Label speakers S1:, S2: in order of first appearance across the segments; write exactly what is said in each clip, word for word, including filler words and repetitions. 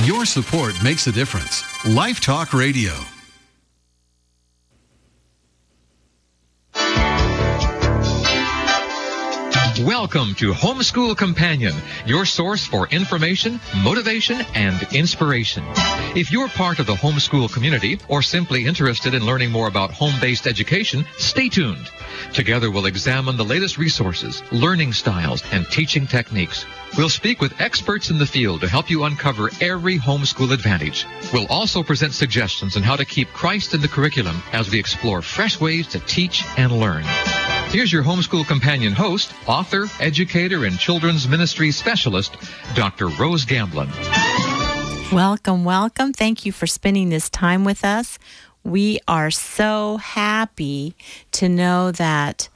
S1: Your support makes a difference. Life Talk Radio.
S2: Welcome to Homeschool Companion, your source for information, motivation, and inspiration. If you're part of the homeschool community or simply interested in learning more about home-based education, stay tuned. Together we'll examine the latest resources, learning styles, and teaching techniques. We'll speak with experts in the field to help you uncover every homeschool advantage. We'll also present suggestions on how to keep Christ in the curriculum as we explore fresh ways to teach and learn. Here's your Homeschool Companion host, author, educator, and children's ministry specialist, Doctor Rose Gamblin.
S3: Welcome, welcome. Thank you for spending this time with us. We are so happy to know that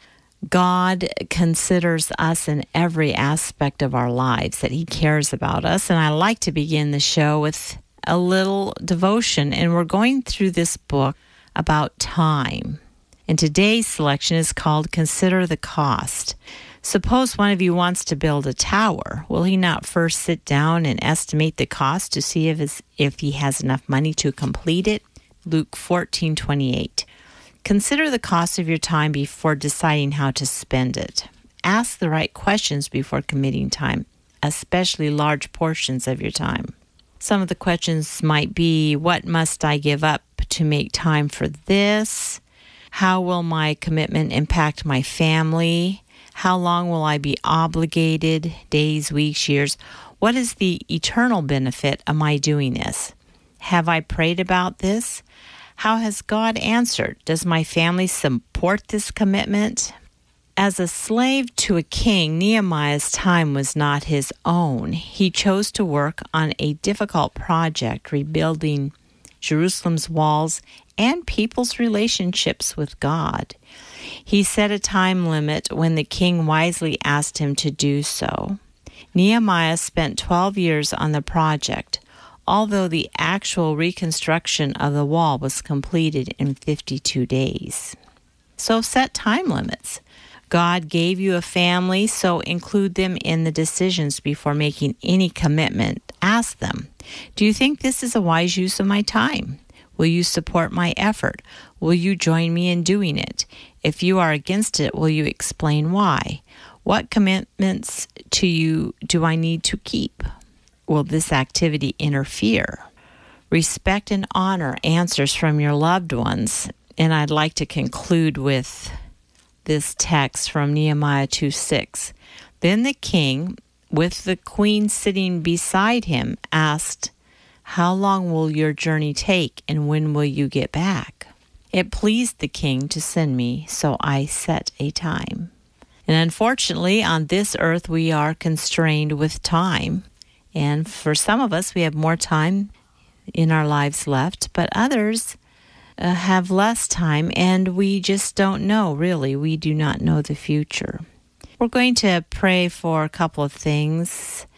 S3: God considers us in every aspect of our lives, that He cares about us. And I like to begin the show with a little devotion. And we're going through this book about time. And today's selection is called Consider the Cost. Suppose one of you wants to build a tower. Will he not first sit down and estimate the cost to see if, his, if he has enough money to complete it? Luke fourteen twenty-eight. Consider the cost of your time before deciding how to spend it. Ask the right questions before committing time, especially large portions of your time. Some of the questions might be, what must I give up to make time for this? How will my commitment impact my family? How long will I be obligated? Days, weeks, years? What is the eternal benefit of my doing this? Have I prayed about this? How has God answered? Does my family support this commitment? As a slave to a king, Nehemiah's time was not his own. He chose to work on a difficult project, rebuilding Jerusalem's walls and people's relationships with God. He set a time limit when the king wisely asked him to do so. Nehemiah spent twelve years on the project, although the actual reconstruction of the wall was completed in fifty-two days. So set time limits. God gave you a family, so include them in the decisions before making any commitment. Ask them, do you think this is a wise use of my time? Will you support my effort? Will you join me in doing it? If you are against it, will you explain why? What commitments to you do I need to keep? Will this activity interfere? Respect and honor answers from your loved ones. And I'd like to conclude with this text from Nehemiah two six. Then the king, with the queen sitting beside him, asked, how long will your journey take, and when will you get back? It pleased the king to send me, so I set a time. And unfortunately, on this earth, we are constrained with time. And for some of us, we have more time in our lives left, but others uh, have less time, and we just don't know, really. We do not know the future. We're going to pray for a couple of things.